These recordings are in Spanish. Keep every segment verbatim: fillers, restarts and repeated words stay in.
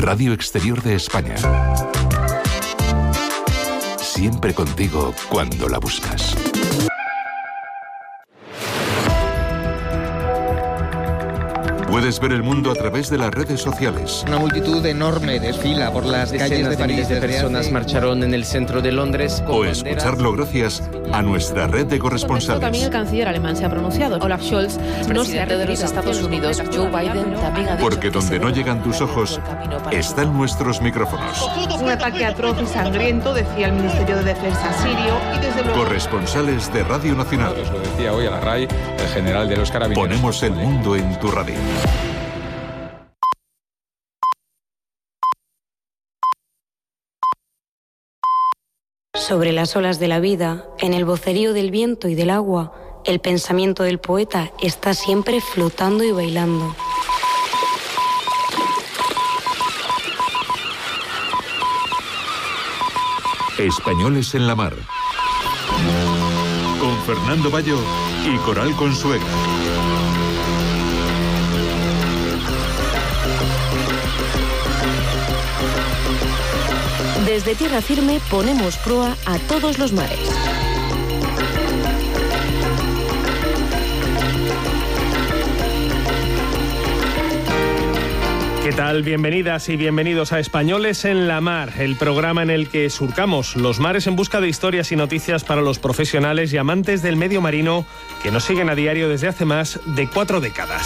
Radio Exterior de España. Siempre contigo cuando la buscas. Puedes ver el mundo a través de las redes sociales. Una multitud enorme desfila por las Decenas calles de de París. miles de personas marcharon en el centro de Londres. O escucharlo gracias a nuestra red de corresponsales. También el canciller alemán se ha pronunciado. Olaf Scholz, presidente de los Estados Unidos, Joe Biden, también ha dicho Porque donde no llegan tus ojos, están nuestros micrófonos. Un ataque atroz y sangriento, decía el Ministerio de Defensa sirio, y desde luego... Corresponsales de Radio Nacional. Lo decía hoy a la RAI el general de los Carabineros. Ponemos el mundo en tu radio. Sobre las olas de la vida, en el vocerío del viento y del agua, el pensamiento del poeta está siempre flotando y bailando. Españoles en la mar. Con Fernando Bayo y Coral Consuegra. Desde tierra firme ponemos proa a todos los mares. ¿Qué tal? Bienvenidas y bienvenidos a Españoles en la Mar, el programa en el que surcamos los mares en busca de historias y noticias para los profesionales y amantes del medio marino que nos siguen a diario desde hace más de cuatro décadas.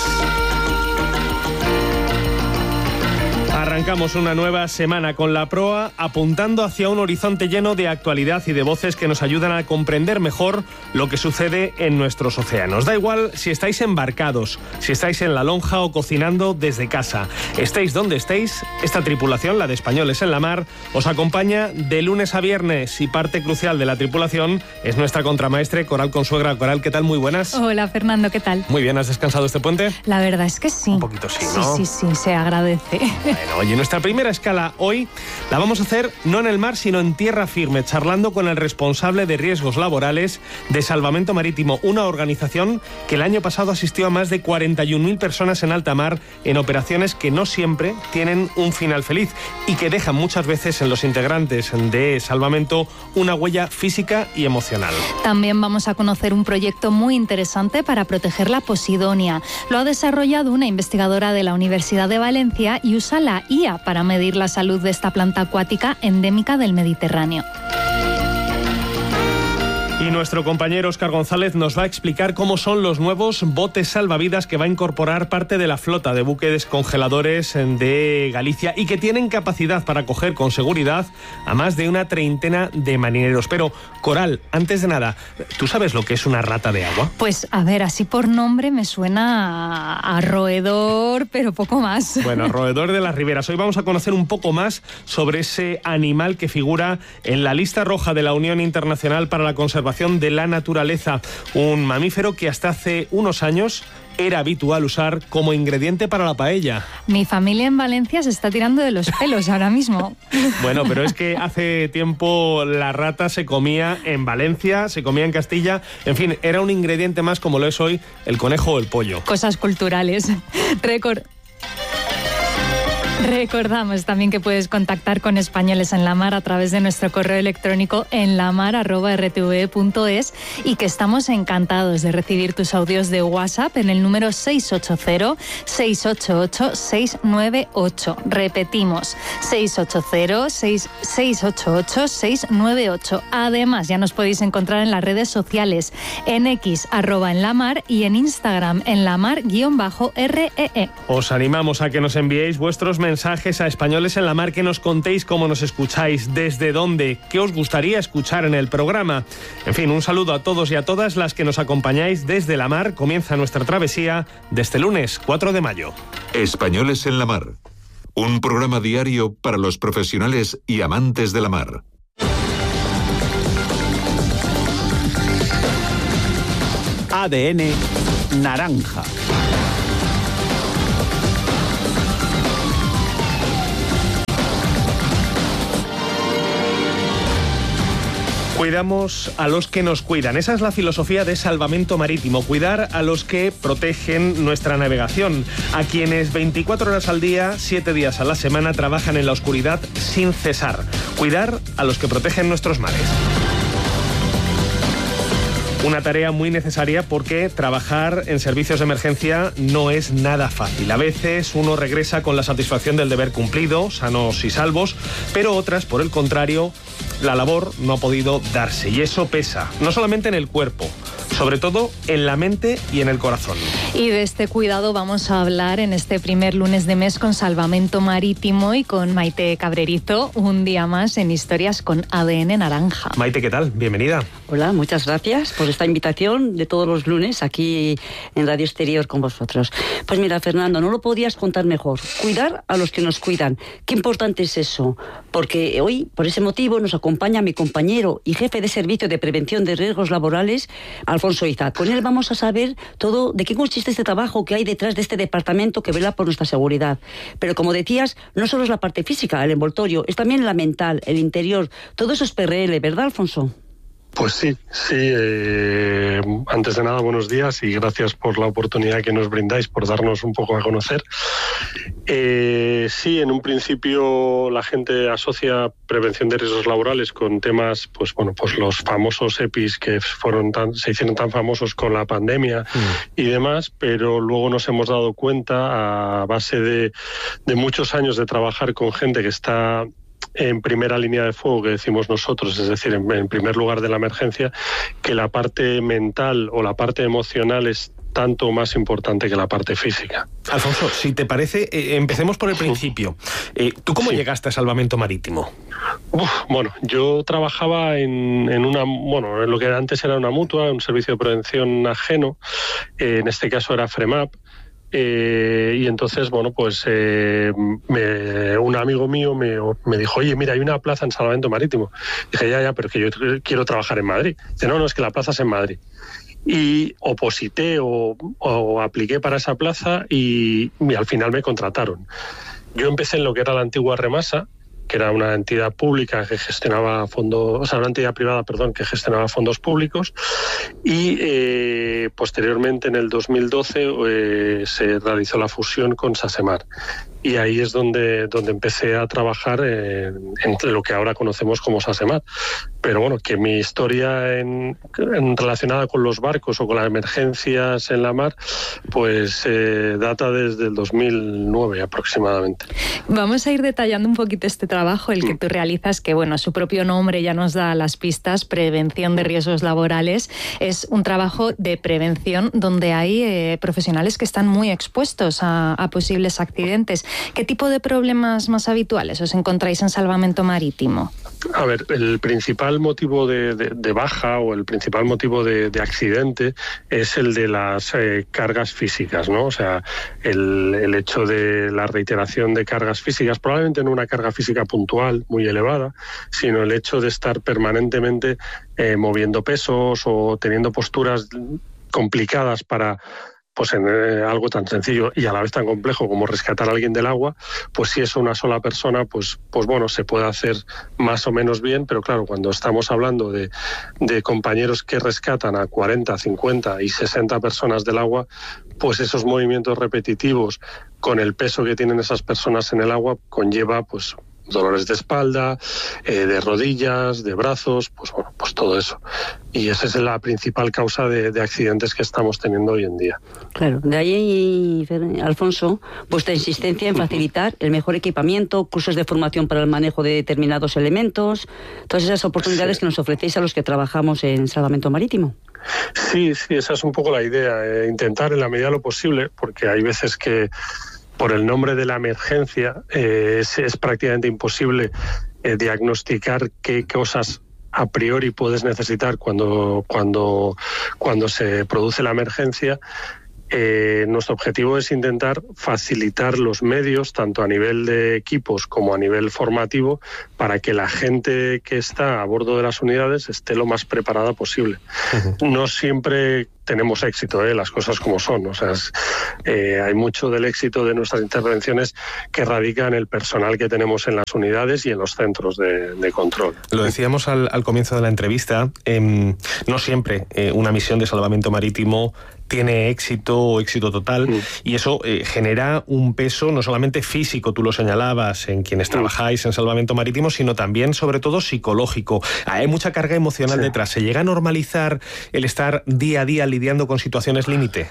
Arrancamos una nueva semana con la proa apuntando hacia un horizonte lleno de actualidad y de voces que nos ayudan a comprender mejor lo que sucede en nuestros océanos. Da igual si estáis embarcados, si estáis en la lonja o cocinando desde casa. Estéis donde estéis, esta tripulación, la de Españoles en la Mar, os acompaña de lunes a viernes y parte crucial de la tripulación es nuestra contramaestre Coral Consuegra. Coral, ¿qué tal? Muy buenas. Hola, Fernando, ¿qué tal? Muy bien, ¿has descansado este puente? La verdad es que sí. Un poquito sí, ¿no? Sí, sí, sí, se agradece. Bueno, oye, nuestra primera escala hoy la vamos a hacer no en el mar, sino en tierra firme, charlando con el responsable de riesgos laborales de Salvamento Marítimo, una organización que el año pasado asistió a más de cuarenta y un mil personas en alta mar en operaciones que no siempre tienen un final feliz y que dejan muchas veces en los integrantes de Salvamento una huella física y emocional. También vamos a conocer un proyecto muy interesante para proteger la posidonia. Lo ha desarrollado una investigadora de la Universidad de Valencia y usa la I A para medir la salud de esta planta acuática endémica del Mediterráneo. Y nuestro compañero Óscar González nos va a explicar cómo son los nuevos botes salvavidas que va a incorporar parte de la flota de buques descongeladores de Galicia y que tienen capacidad para acoger con seguridad a más de una treintena de marineros. Pero, Coral, antes de nada, ¿tú sabes lo que es una rata de agua? Pues, a ver, así por nombre me suena a, a roedor, pero poco más. Bueno, roedor de las riberas. Hoy vamos a conocer un poco más sobre ese animal que figura en la lista roja de la Unión Internacional para la Conservación de la Naturaleza, un mamífero que hasta hace unos años era habitual usar como ingrediente para la paella. Mi familia en Valencia se está tirando de los pelos ahora mismo. Bueno, pero es que hace tiempo la rata se comía en Valencia, se comía en Castilla, en fin, era un ingrediente más como lo es hoy el conejo o el pollo. Cosas culturales. Récord. Recordamos también que puedes contactar con Españoles en la Mar a través de nuestro correo electrónico enlamar arroba r t v punto es y que estamos encantados de recibir tus audios de WhatsApp en el número seis ocho cero, seis ocho ocho, seis nueve ocho. Repetimos, seis ocho cero, seis ocho ocho, seis nueve ocho. Además, ya nos podéis encontrar en las redes sociales en X, arroba en la mar y en Instagram, en la mar guión bajo R E E. Os animamos a que nos enviéis vuestros mensajes mensajes a Españoles en la Mar, que nos contéis cómo nos escucháis, desde dónde, qué os gustaría escuchar en el programa. En fin, un saludo a todos y a todas las que nos acompañáis desde la mar. Comienza nuestra travesía desde el lunes cuatro de mayo. Españoles en la Mar, un programa diario para los profesionales y amantes de la mar. A D N naranja. Cuidamos a los que nos cuidan. Esa es la filosofía de Salvamento Marítimo. Cuidar a los que protegen nuestra navegación. A quienes veinticuatro horas al día, siete días a la semana, trabajan en la oscuridad sin cesar. Cuidar a los que protegen nuestros mares. Una tarea muy necesaria porque trabajar en servicios de emergencia no es nada fácil. A veces uno regresa con la satisfacción del deber cumplido, sanos y salvos, pero otras, por el contrario, la labor no ha podido darse y eso pesa, no solamente en el cuerpo, sobre todo en la mente y en el corazón. Y de este cuidado vamos a hablar en este primer lunes de mes con Salvamento Marítimo y con Maite Cabrerizo, un día más en Historias con A D N Naranja. Maite, ¿qué tal? Bienvenida. Hola, muchas gracias por esta invitación de todos los lunes aquí en Radio Exterior con vosotros. Pues mira, Fernando, no lo podías contar mejor. Cuidar a los que nos cuidan. Qué importante es eso, porque hoy, por ese motivo, nos acompaña mi compañero y jefe de Servicio de Prevención de Riesgos Laborales, Alfonso Iza. Con él vamos a saber todo de qué consiste este trabajo que hay detrás de este departamento que vela por nuestra seguridad. Pero como decías, no solo es la parte física, el envoltorio, es también la mental, el interior. Todo eso es P R L, ¿verdad, Alfonso? Pues sí, sí. Eh, antes de nada, buenos días y gracias por la oportunidad que nos brindáis, por darnos un poco a conocer. Eh, sí, en un principio la gente asocia prevención de riesgos laborales con temas, pues bueno, pues los famosos E P Is que fueron tan, se hicieron tan famosos con la pandemia mm. y demás, pero luego nos hemos dado cuenta a base de, de muchos años de trabajar con gente que está en primera línea de fuego, que decimos nosotros, es decir, en, en primer lugar de la emergencia, que la parte mental o la parte emocional es tanto más importante que la parte física. Alfonso, si te parece, eh, empecemos por el principio. Eh, ¿Tú cómo sí. llegaste a Salvamento Marítimo? Uf, bueno, yo trabajaba en, en una, bueno, en lo que antes era una mutua, un servicio de prevención ajeno, eh, en este caso era FREMAP. Eh, y entonces, bueno, pues eh, me, un amigo mío me, me dijo, oye, mira, hay una plaza en Salvamento Marítimo. Dije, ya, ya, pero que yo quiero trabajar en Madrid. Dice, no, no, es que la plaza es en Madrid. Y oposité o, o apliqué para esa plaza y, y al final me contrataron. Yo empecé en lo que era la antigua Remasa, que era una entidad pública que gestionaba fondos, o sea, una entidad privada, perdón, que gestionaba fondos públicos, y eh, posteriormente en el dos mil doce eh, se realizó la fusión con Sasemar. Y ahí es donde, donde empecé a trabajar en, en lo que ahora conocemos como Sasemar. Pero bueno, que mi historia en, en relacionada con los barcos o con las emergencias en la mar, pues eh, data desde el dos mil nueve aproximadamente. Vamos a ir detallando un poquito este trabajo, el que tú realizas, que bueno, su propio nombre ya nos da las pistas, prevención de riesgos laborales. Es un trabajo de prevención donde hay eh, profesionales que están muy expuestos a, a posibles accidentes. ¿Qué tipo de problemas más habituales os encontráis en Salvamento Marítimo? A ver, el principal motivo de, de, de baja o el principal motivo de, de accidente es el de las eh, cargas físicas, ¿no? O sea, el, el hecho de la reiteración de cargas físicas, probablemente no una carga física puntual muy elevada, sino el hecho de estar permanentemente eh, moviendo pesos o teniendo posturas complicadas para... pues en eh, algo tan sencillo y a la vez tan complejo como rescatar a alguien del agua, pues si es una sola persona, pues, pues bueno, se puede hacer más o menos bien, pero claro, cuando estamos hablando de, de compañeros que rescatan a cuarenta, cincuenta y sesenta personas del agua, pues esos movimientos repetitivos con el peso que tienen esas personas en el agua conlleva pues dolores de espalda, eh, de rodillas, de brazos, pues bueno, pues todo eso. Y esa es la principal causa de, de accidentes que estamos teniendo hoy en día. Claro, de ahí, Alfonso, vuestra insistencia en facilitar el mejor equipamiento, cursos de formación para el manejo de determinados elementos, todas esas oportunidades sí. que nos ofrecéis a los que trabajamos en Salvamento Marítimo. Sí, sí, esa es un poco la idea, eh, intentar en la medida de lo posible, porque hay veces que por el nombre de la emergencia eh, es, es prácticamente imposible eh, diagnosticar qué cosas a priori puedes necesitar cuando, cuando, cuando se produce la emergencia. Eh, nuestro objetivo es intentar facilitar los medios, tanto a nivel de equipos como a nivel formativo, para que la gente que está a bordo de las unidades esté lo más preparada posible. Uh-huh. No siempre tenemos éxito, ¿eh? Las cosas como son. O sea, es, eh, hay mucho del éxito de nuestras intervenciones que radica en el personal que tenemos en las unidades y en los centros de, de control. Lo decíamos al, al comienzo de la entrevista, eh, no siempre eh, una misión de salvamento marítimo tiene éxito o éxito total, mm. y eso eh, genera un peso no solamente físico, tú lo señalabas, en quienes mm. trabajáis en salvamento marítimo, sino también, sobre todo, psicológico. Hay mucha carga emocional sí. detrás. ¿Se llega a normalizar el estar día a día lidiando con situaciones límite?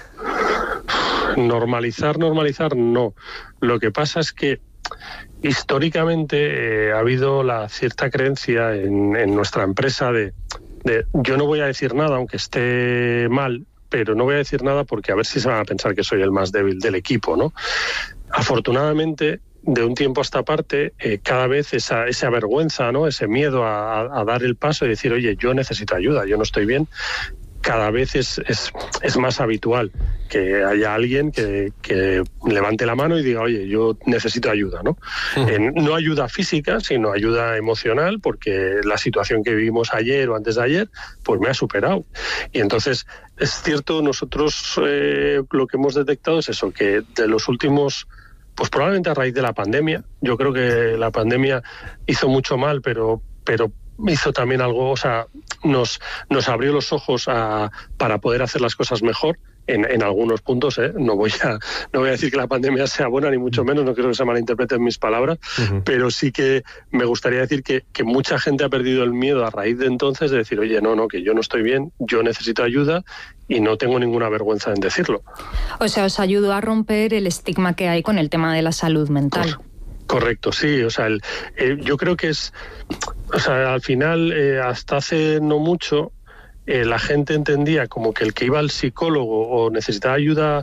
Normalizar, normalizar, no. Lo que pasa es que históricamente eh, ha habido la cierta creencia en, en nuestra empresa de, de yo no voy a decir nada aunque esté mal, pero no voy a decir nada porque a ver si se van a pensar que soy el más débil del equipo, ¿no? Afortunadamente, de un tiempo a esta parte, eh, cada vez esa, esa vergüenza, ¿no? Ese miedo a, a dar el paso y decir, oye, yo necesito ayuda, yo no estoy bien, cada vez es, es, es más habitual que haya alguien que, que levante la mano y diga, oye, yo necesito ayuda, ¿no? Uh-huh. Eh, no ayuda física, sino ayuda emocional, porque la situación que vivimos ayer o antes de ayer, pues me ha superado. Y entonces, es cierto, nosotros eh, lo que hemos detectado es eso, que de los últimos... Pues probablemente a raíz de la pandemia, yo creo que la pandemia hizo mucho mal, pero... pero hizo también algo, o sea, nos, nos abrió los ojos a, para poder hacer las cosas mejor en, en algunos puntos, ¿eh? No voy a, no voy a decir que la pandemia sea buena, ni mucho menos, no quiero que se malinterpreten mis palabras, uh-huh. pero sí que me gustaría decir que, que mucha gente ha perdido el miedo a raíz de entonces de decir, oye, no, no, que yo no estoy bien, yo necesito ayuda y no tengo ninguna vergüenza en decirlo. O sea, os ayudó a romper el estigma que hay con el tema de la salud mental. Pues, correcto, sí, o sea, el, eh, yo creo que es, o sea, al final, eh, hasta hace no mucho, eh, la gente entendía como que el que iba al psicólogo o necesitaba ayuda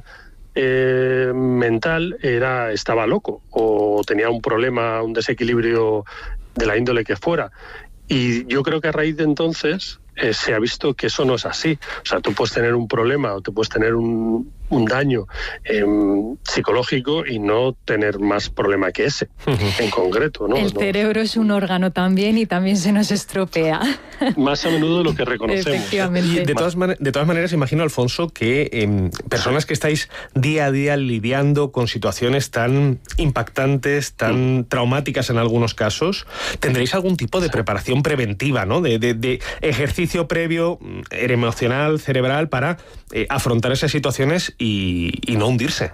eh, mental era estaba loco o tenía un problema, un desequilibrio de la índole que fuera. Y yo creo que a raíz de entonces eh, se ha visto que eso no es así. O sea, tú puedes tener un problema o te puedes tener un, un daño eh, psicológico y no tener más problema que ese, en concreto, ¿no? El ¿no? cerebro es un órgano también y también se nos estropea. Más a menudo de lo que reconocemos. Efectivamente. Y de todas, man- de todas maneras, imagino, Alfonso, que eh, personas que estáis día a día lidiando con situaciones tan impactantes, tan mm. traumáticas en algunos casos, tendréis algún tipo de preparación preventiva, ¿no? De, de, de ejercicio previo, emocional, cerebral, para eh, afrontar esas situaciones y, y no hundirse.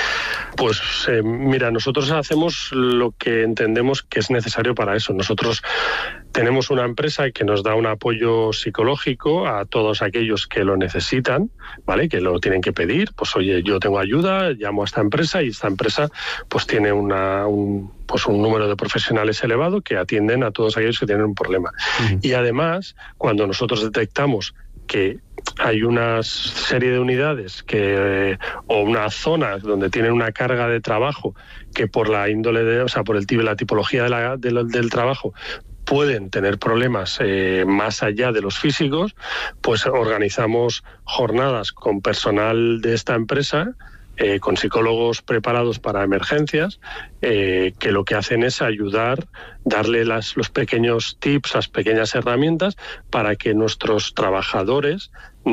Pues eh, mira, nosotros hacemos lo que entendemos que es necesario para eso. Nosotros tenemos una empresa que nos da un apoyo psicológico a todos aquellos que lo necesitan, ¿vale? Que lo tienen que pedir. Pues oye, yo tengo ayuda, llamo a esta empresa y esta empresa pues tiene una, un, pues un número de profesionales elevado que atienden a todos aquellos que tienen un problema. Uh-huh. Y además, cuando nosotros detectamos que hay una serie de unidades que, o una zona donde tienen una carga de trabajo que por la índole de, o sea, por el la tipología de la, de lo, del trabajo pueden tener problemas eh, más allá de los físicos, pues organizamos jornadas con personal de esta empresa, Eh, con psicólogos preparados para emergencias, eh, que lo que hacen es ayudar, darle las, los pequeños tips, las pequeñas herramientas para que nuestros trabajadores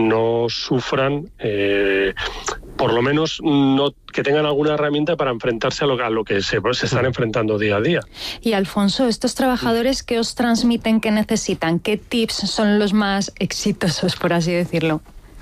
no sufran, eh, por lo menos no, que tengan alguna herramienta para enfrentarse a lo, a lo que se, se están enfrentando día a día. Y Alfonso, ¿estos trabajadores qué os transmiten que necesitan? ¿Qué tips son los más exitosos, por así decirlo?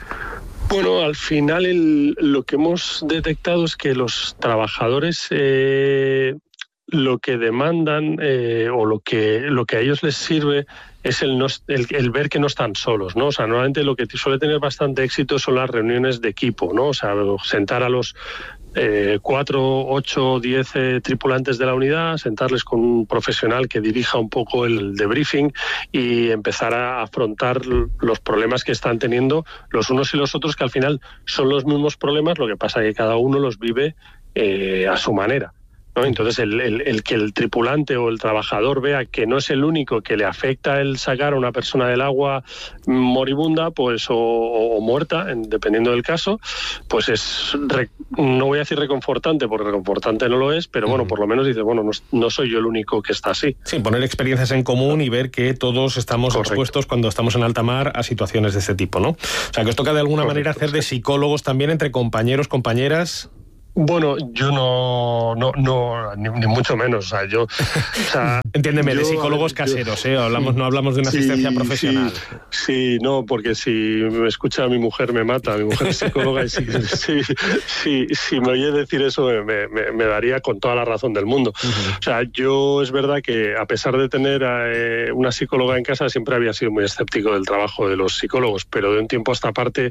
Bueno, al final el, lo que hemos detectado es que los trabajadores eh, lo que demandan eh, o lo que, lo que a ellos les sirve es el, no, el, el ver que no están solos, ¿no? O sea, normalmente lo que suele tener bastante éxito son las reuniones de equipo, ¿no? O sea, sentar a los Eh, cuatro, ocho, diez eh, tripulantes de la unidad, sentarles con un profesional que dirija un poco el debriefing y empezar a afrontar los problemas que están teniendo los unos y los otros, que al final son los mismos problemas, lo que pasa es que cada uno los vive eh, a su manera. ¿no? Entonces, el, el, el que el tripulante o el trabajador vea que no es el único que le afecta el sacar a una persona del agua moribunda, pues o, o muerta, dependiendo del caso, pues es, re, no voy a decir reconfortante, porque reconfortante no lo es, pero bueno, por lo menos dice, bueno, no, no soy yo el único que está así. Sí, poner experiencias en común y ver que todos estamos Correcto. expuestos cuando estamos en alta mar a situaciones de este tipo, ¿no? O sea, que os toca de alguna Correcto, manera hacer sí. de psicólogos también entre compañeros, compañeras. Bueno, yo no, no, no ni, ni mucho menos, o sea, yo... O sea, Entiéndeme, yo, de psicólogos yo, caseros, ¿eh? Hablamos, no hablamos de una sí, asistencia profesional. Sí, sí, no, porque si me escucha a mi mujer me mata, mi mujer es psicóloga y si, si, si, si me oye decir eso me, me, me daría con toda la razón del mundo. Uh-huh. O sea, yo es verdad que a pesar de tener eh, una psicóloga en casa, siempre había sido muy escéptico del trabajo de los psicólogos, pero de un tiempo a esta parte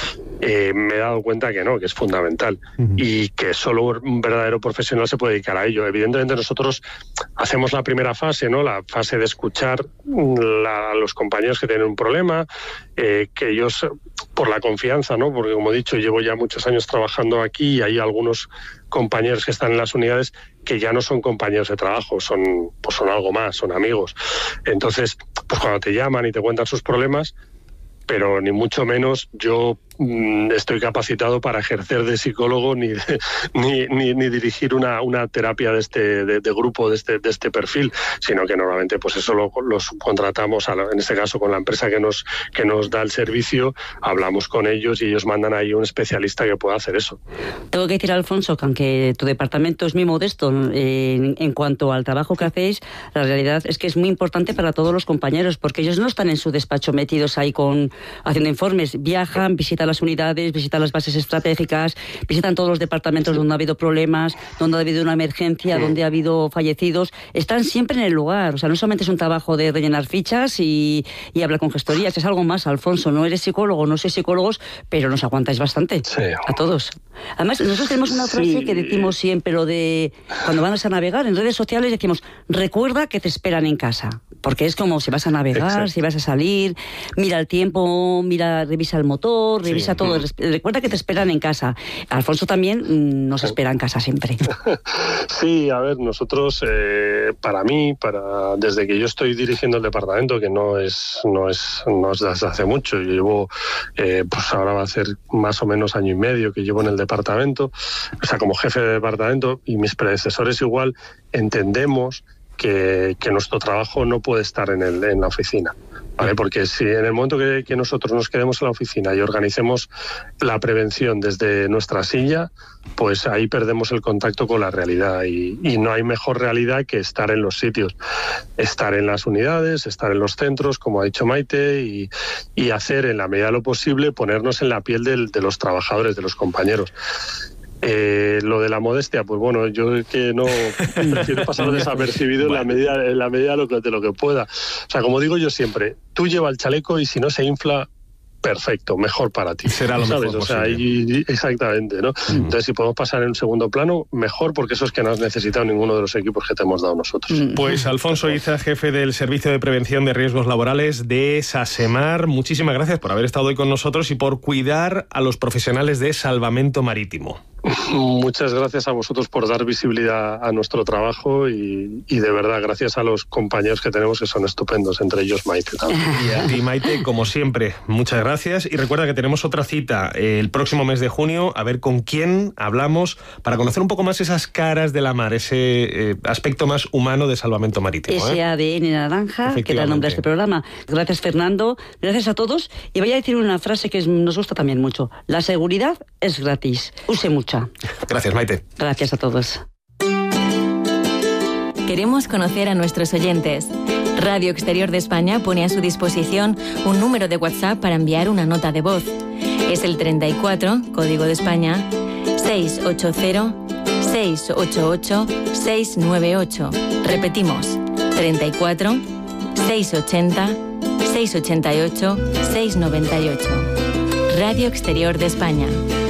eh, me he dado cuenta que no, que es fundamental. Uh-huh. Y que solo un verdadero profesional se puede dedicar a ello. Evidentemente nosotros hacemos la primera fase, ¿no? La fase de escuchar la, a los compañeros que tienen un problema, eh, que ellos, por la confianza, ¿no? Porque como he dicho, llevo ya muchos años trabajando aquí y hay algunos compañeros que están en las unidades que ya no son compañeros de trabajo, son, pues son algo más, son amigos. Entonces, pues cuando te llaman y te cuentan sus problemas, pero ni mucho menos yo mmm, estoy capacitado para ejercer de psicólogo ni, de, ni, ni, ni dirigir una, una terapia de este de, de grupo de este, de este perfil, sino que normalmente pues eso lo, lo subcontratamos, a la, en este caso con la empresa que nos, que nos da el servicio, hablamos con ellos y ellos mandan ahí un especialista que pueda hacer eso. Tengo que decir, Alfonso, que aunque tu departamento es muy modesto eh, en, en cuanto al trabajo que hacéis, la realidad es que es muy importante para todos los compañeros, porque ellos no están en su despacho metidos ahí con haciendo informes, viajan, visitan las unidades, visitan las bases estratégicas, visitan todos los departamentos donde ha habido problemas, donde ha habido una emergencia, donde ha habido fallecidos, están siempre en el lugar, o sea, no solamente es un trabajo de rellenar fichas y, y hablar con gestorías, es algo más, Alfonso, no eres psicólogo, no sois psicólogos, pero nos aguantáis bastante, sí. a todos. Además, nosotros tenemos una frase sí. que decimos siempre, lo de cuando vas a navegar en redes sociales, decimos, recuerda que te esperan en casa, porque es como si vas a navegar, Exacto. si vas a salir, mira el tiempo, mira, revisa el motor, revisa sí. todo. Recuerda que te esperan en casa. Alfonso también nos espera en casa siempre. Sí, a ver, nosotros, eh, para mí, para desde que yo estoy dirigiendo el departamento, que no es no es, no es desde hace mucho, yo llevo, eh, pues ahora va a ser más o menos año y medio que llevo en el departamento, o sea, como jefe de departamento, y mis predecesores igual, entendemos que, que nuestro trabajo no puede estar en, el, en la oficina. ¿Vale? Porque si en el momento que, que nosotros nos quedemos en la oficina y organicemos la prevención desde nuestra silla, pues ahí perdemos el contacto con la realidad y, y no hay mejor realidad que estar en los sitios, estar en las unidades, estar en los centros, como ha dicho Maite, y, y hacer en la medida de lo posible ponernos en la piel del, de los trabajadores, de los compañeros. Eh, lo de la modestia, pues bueno, yo que no quiero pasar desapercibido bueno. en la medida, en la medida de, lo que, de lo que pueda. O sea, como digo yo siempre, tú lleva el chaleco y si no se infla, perfecto, mejor para ti. Será lo ¿sabes? mejor o sea, y, exactamente, ¿no? Mm. Entonces, si podemos pasar en un segundo plano, mejor, porque eso es que no has necesitado ninguno de los equipos que te hemos dado nosotros. Pues Alfonso Iza, jefe del Servicio de Prevención de Riesgos Laborales de SASEMAR, muchísimas gracias por haber estado hoy con nosotros y por cuidar a los profesionales de salvamento marítimo. Muchas gracias a vosotros por dar visibilidad a nuestro trabajo y, y de verdad, gracias a los compañeros que tenemos que son estupendos, entre ellos Maite también. Y a ti, Maite, como siempre, muchas gracias. Y recuerda que tenemos otra cita el próximo mes de junio, a ver con quién hablamos para conocer un poco más esas caras de la mar, ese eh, aspecto más humano de salvamento marítimo. Ese ¿eh? A D N naranja que da nombre a este programa. Gracias, Fernando. Gracias a todos. Y voy a decir una frase que nos gusta también mucho. La seguridad es gratis. Use mucho. Gracias, Maite. Gracias a todos. Queremos conocer a nuestros oyentes. Radio Exterior de España pone a su disposición un número de WhatsApp para enviar una nota de voz. Es el treinta y cuatro, código de España, seiscientos ochenta, seiscientos ochenta y ocho, seiscientos noventa y ocho. Repetimos, treinta y cuatro, seiscientos ochenta, seiscientos ochenta y ocho, seiscientos noventa y ocho. Radio Exterior de España.